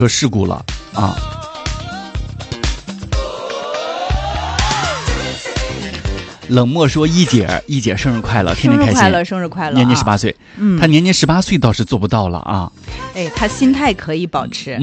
车事故了啊。冷漠说一姐生日快乐，天天开心， 生日快乐， 年年18岁。他年年18岁倒是做不到了啊。 哎，他心态可以保持。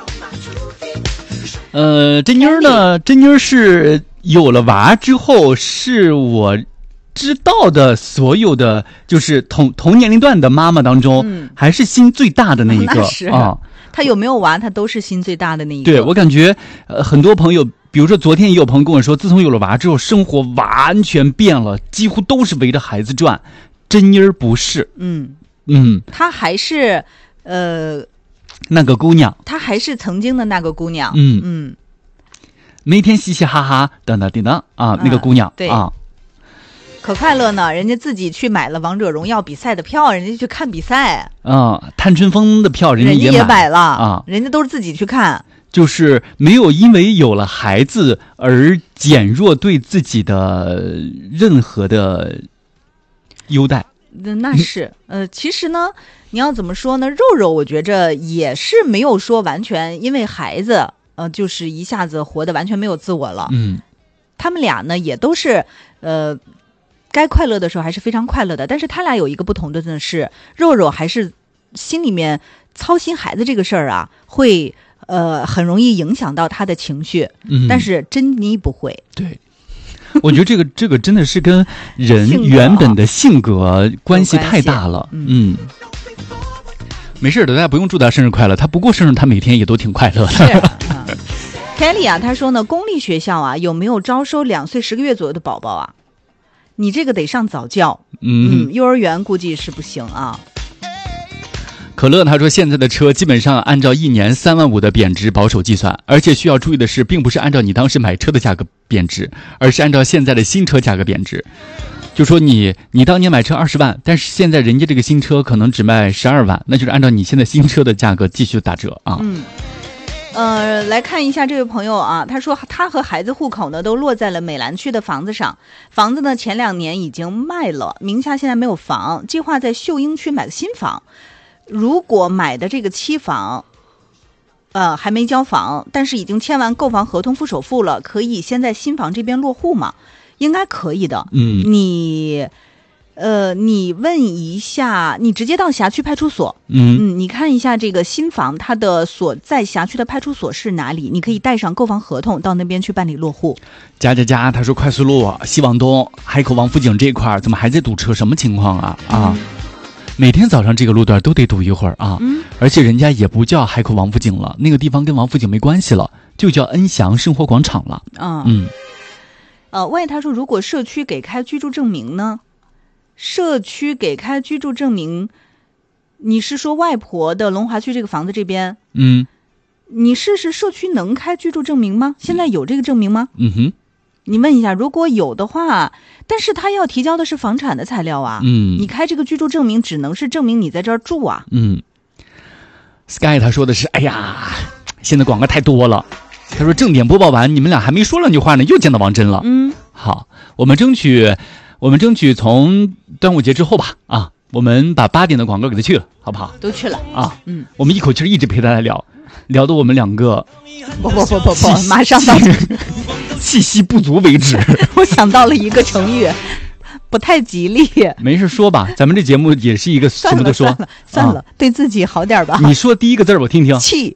珍妮儿呢？珍妮儿是有了娃之后，是我知道的所有的就是同年龄段的妈妈当中，还是心最大的那一个啊。 他有没有娃，他都是心最大的那一个。 对，我感觉很多朋友，比如说昨天也有朋友跟我说，自从有了娃之后，生活完全变了，几乎都是围着孩子转。珍妮儿不是，她还是那个姑娘， 她还是曾经的那个姑娘。 每天嘻嘻哈哈，当当叮当啊，那个姑娘， 对啊。 可快乐呢，人家自己去买了王者荣耀比赛的票，人家去看比赛。 探春风的票人家也买了啊， 人家都是自己去看。 就是没有因为有了孩子而减弱对自己的任何的优待。 那是其实呢，你要怎么说呢？肉肉我觉着也是没有说完全因为孩子就是一下子活得完全没有自我了。他们俩呢也都是该快乐的时候还是非常快乐的，但是他俩有一个不同的呢是，肉肉还是心里面操心孩子这个事儿啊，会很容易影响到他的情绪。但是珍妮不会。 对，我觉得这个真的是跟人原本的性格关系太大了。没事的，大家不用祝他生日快乐，他不过生日，他每天也都挺快乐的。 是Kelly 啊，他说呢，公立学校啊有没有招收2岁10个月左右的宝宝啊？你这个得上早教，幼儿园估计是不行啊。 可乐他说，现在的车基本上按照1年3万5的贬值保守计算，而且需要注意的是，并不是按照你当时买车的价格贬值，而是按照现在的新车价格贬值。就说你当年买车20万，但是现在人家这个新车可能只卖12万，那就是按照你现在新车的价格继续打折啊。 来看一下这位朋友啊，他说他和孩子户口呢都落在了美兰区的房子上，房子呢前2年已经卖了，名下现在没有房，计划在秀英区买个新房。如果买的这个期房还没交房，但是已经签完购房合同付首付了，可以先在新房这边落户吗？应该可以的。你问一下，你直接到辖区派出所，你看一下这个新房它的所在辖区的派出所是哪里，你可以带上购房合同到那边去办理落户。 他说快速路西往东海口王府井这块怎么还在堵车，什么情况啊？每天早上这个路段都得堵一会儿啊。而且人家也不叫海口王府井了，那个地方跟王府井没关系了，就叫恩祥生活广场了。 万一他说如果社区给开居住证明呢？社区给开居住证明，你是说外婆的龙华区这个房子这边？你试试社区能开居住证明吗？现在有这个证明吗？你问一下，如果有的话，但是他要提交的是房产的材料啊。你开这个居住证明只能是证明你在这儿住啊。 Sky 他说的是，哎呀，现在广告太多了。他说正点播报完，你们俩还没说2句话呢，又见到王真了。好，我们争取从端午节之后吧啊，我们把8点的广告给他去了，好不好？ 都去了啊。我们一口气一直陪他来聊得我们2个不，马上到气息不足为止。 我想到了一个成语，不太吉利。 没事说吧，咱们这节目也是一个什么都说。 算了，对自己好点吧。 你说第一个字我听听。 气。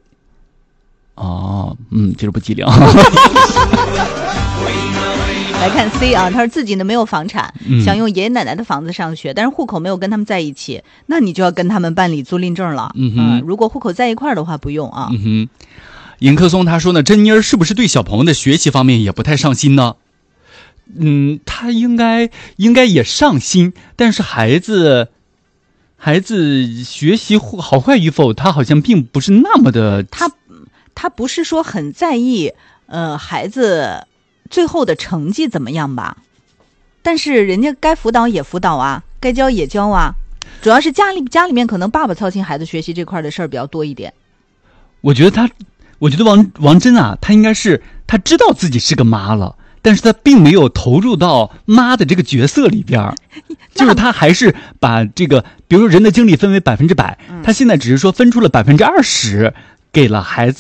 就是不吉利。 来看 C 啊，他说自己呢没有房产，想用爷爷奶奶的房子上学，但是户口没有跟他们在一起，那你就要跟他们办理租赁证了。如果户口在一块儿的话不用啊。 尹克松他说呢，珍妮儿是不是对小朋友的学习方面也不太上心呢？他应该也上心，但是孩子学习好坏与否，他好像并不是那么的。 他不是说很在意孩子最后的成绩怎么样吧，但是人家该辅导也辅导啊，该教也教啊，主要是家里面可能爸爸操心孩子学习这块的事儿比较多一点。 我觉得王真啊，她应该是她知道自己是个妈了，但是她并没有投入到妈的这个角色里边，就是她还是把这个，比如说人的精力分为100%，她现在只是说分出了20%。 给了孩子